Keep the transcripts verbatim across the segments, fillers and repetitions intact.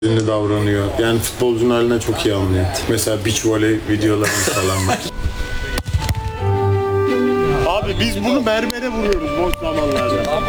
dinli davranıyor. Yani futbolcunun haline çok iyi anlıyor. Mesela beach volley videolarımız falan var. Abi biz bunu berbere vuruyoruz boş zamanlarda.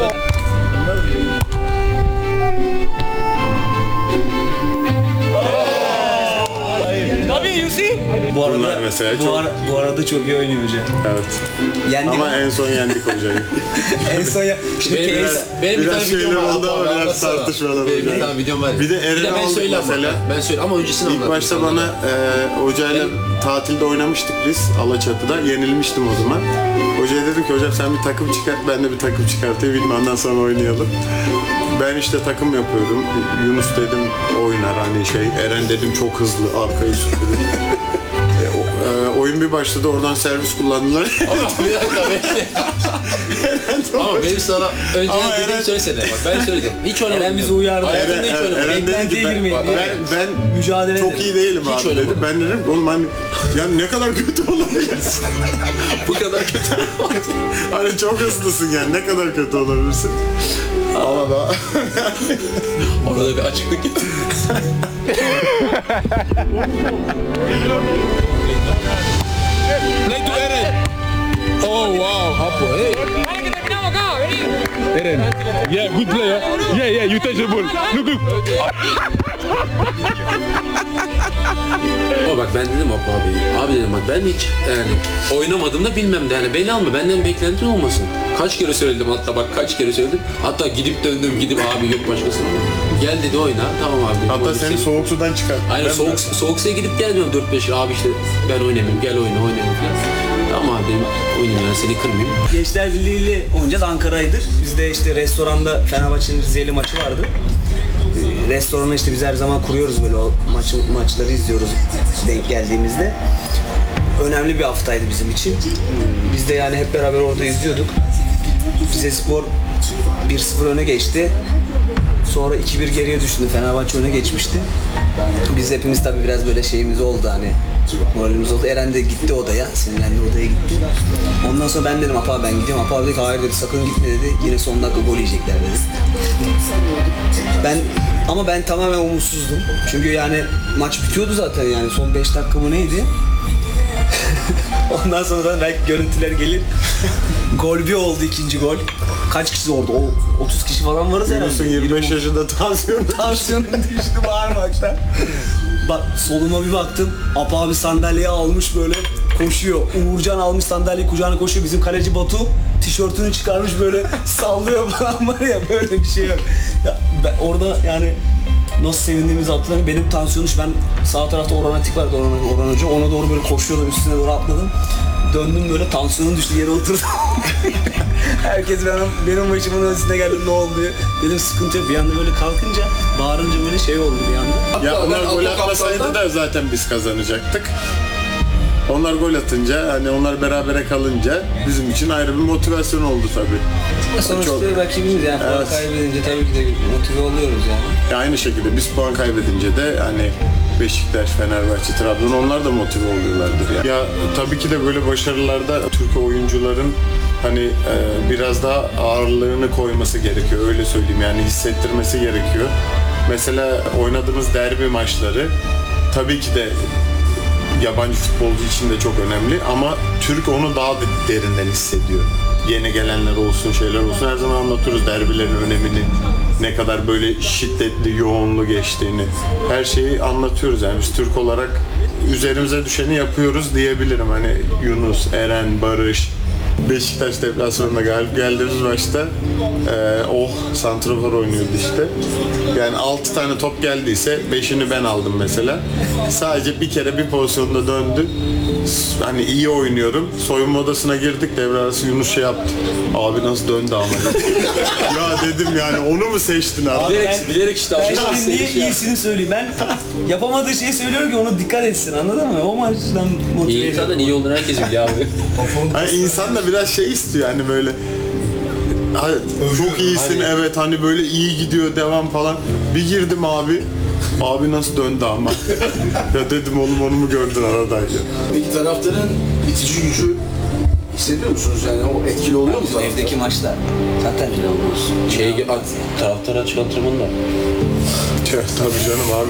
Bu arada, Bunlar mesela bu, çok- ara, bu arada çok iyi oynuyor hocam. Evet. Yendik Ama en son yendik hocayı. en son ya. Şimdi Benim, case- biraz, benim bir Biraz tane şeyler videom var. oldu ama Hatta biraz anlatsana. tartışmalar Benim oldu. bir tane videom var. Bir de Eren'i ben aldık söyle ama. mesela. Ben söyle ama öncesini İlk anlatayım başta sana. bana e, hocayla tatilde oynamıştık biz Alaçatı'da. Yenilmiştim o zaman. Hocaya dedim ki hocam sen bir takım çıkart, ben de bir takım çıkartayım. Bilmem ondan sonra oynayalım. Ben işte takım yapıyorum. Yunus dedim oynar hani şey. Eren dedim çok hızlı arkayı süpürür. e, o- e, oyun bir başladı oradan servis kullandılar. Ama bir dakika bekle. Ama benim sana önce Ama dediğim Eren- söylesene bak ben söyledim. Hiç oynamadım. Eren bizi uyardı. Hayatımda Eren, hiç Eren, oynamadım. Eren dedi ki Beklentiye ben, girmeyin. ben, ben Mücadele çok edelim. iyi değilim Hiç abi dedi. oynamadım. Ben dedim oğlum hani ya ne kadar kötü olabilirsin. Bu kadar kötü. Hani çok hızlısın yani ne kadar kötü olabilirsin. Ama da Orada bir açıklık getir. Play to Eren. Oh wow, Apo. Hey. Eren. Yeah, good player. Yeah, yeah, you touch the ball. Look, look. Ama bak ben dedim Apo abi. Abi dedim bak ben hiç yani oynamadığımda bilmem de yani beni alma benden beklentin olmasın. Kaç kere söyledim hatta bak kaç kere söyledim. Hatta gidip döndüm gidip abi yok başkasına. Gel dedi oyna tamam abi dedim. hatta Oyna seni sen. soğuk sudan çıkart. Aynen Ben- soğuk, soğuk suya gidip gelmiyorum dört beş abi işte ben oynamayayım gel oyna oynayalım falan. Tamam abi dedim oynayayım yani seni kırmayayım. Gençler Birliği ile oynayacağız Ankara'ydır. Bizde işte restoranda Fenerbahçe'nin Rize'li maçı vardı. Ee, Restoranı işte biz her zaman kuruyoruz böyle o maçı, maçları izliyoruz denk geldiğimizde. Önemli bir haftaydı bizim için. Biz de yani hep beraber orada izliyorduk. Rizespor bir sıfır öne geçti. Sonra iki bir geriye düştü. Fenerbahçe öne geçmişti. Biz hepimiz tabii biraz böyle şeyimiz oldu hani moralimiz oldu. Eren de gitti odaya. Sinirlendi odaya gitti. Ondan sonra ben dedim Apa ben gidiyorum. Apa dedi ki hayır dedi sakın gitme dedi. Yine son dakika gol yiyecekler dedi. Ben ama ben tamamen umutsuzdum. Çünkü yani maç bitiyordu zaten yani son beş dakika mı neydi? Ondan sonra belki görüntüler gelir. Gol bir oldu ikinci gol. Kaç kişi orada? O otuz kişi falan varız herhalde. Yunus'un yirmi beş yaşında tansiyon. Tansiyonum düştü bağırmaktan. Bak soluma bir baktım. Apa abi sandalyeyi almış böyle koşuyor. Uğurcan almış sandalyeyi kucağına koşuyor. Bizim kaleci Batu tişörtünü çıkarmış böyle sallıyor falan var ya böyle bir şey yok. Ya, ben orada yani nasıl sevindiğimizi hatırlamıyorum. Benim tansiyonum ben sağ tarafta Orhan Atik vardı Orhan, Orhan Hoca. Ona doğru böyle koşuyordum üstüne doğru atladım. Döndüm böyle tansiyonum düştü yere oturdum. Herkes benim, benim başımın üstüne geldi ne oldu diye. Dedim sıkıntı yok. Bir anda böyle kalkınca bağırınca böyle şey oldu bir anda. Ya Hatta onlar ben gol Avrupa atmasaydı Kupası'nda- da zaten biz kazanacaktık. Onlar gol atınca hani onlar berabere kalınca bizim için ayrı bir motivasyon oldu tabii. Sonuçta Çok- rakibimiz yani puan Evet. kaybedince tabii ki de motive oluyoruz yani. Ya aynı şekilde biz puan kaybedince de hani Beşiktaş, Fenerbahçe, Trabzon onlar da motive oluyorlardır. Ya, ya tabii ki de böyle başarılarda Türk oyuncuların hani e, biraz daha ağırlığını koyması gerekiyor öyle söyleyeyim yani hissettirmesi gerekiyor. Mesela oynadığımız derbi maçları tabii ki de yabancı futbolcu için de çok önemli ama Türk onu daha da derinden hissediyor. Yeni gelenler olsun, şeyler olsun her zaman anlatıyoruz derbilerin önemini, ne kadar böyle şiddetli, yoğunlu geçtiğini. Her şeyi anlatıyoruz yani biz Türk olarak üzerimize düşeni yapıyoruz diyebilirim. Hani Yunus, Eren, Barış, Beşiktaş deplasmanına galip geldiğimiz maçta e, oh santrafor oynuyordu işte. Yani altı tane top geldiyse beşini ben aldım mesela. Sadece bir kere bir pozisyonda döndü. Hani iyi oynuyorum. Soyunma odasına girdik devre arası Yunus şey yaptı. Abi nasıl döndü ama dedi. Ya dedim yani onu mu seçtin abi? Bilerek, bilerek işte Ben abi. şimdi niye iyisini söyleyeyim ben yapamadığı şeyi söylüyorum ki onu dikkat etsin anladın mı? O maçtan motive İyi ediyorum. zaten iyi olduğunu herkes biliyor abi. Hani insan da biraz şey istiyor hani böyle hani çok iyisin Hani- evet hani böyle iyi gidiyor devam falan. Bir girdim abi. Abi nasıl döndü ama. Ya dedim oğlum onu mu gördün arada ya. Peki taraftarın itici gücü hissediyor musunuz? Yani o etkili oluyor mu taraftar? Evdeki maçlar zaten Şey at, taraftara çıkartırımın da. Tabii canım abi.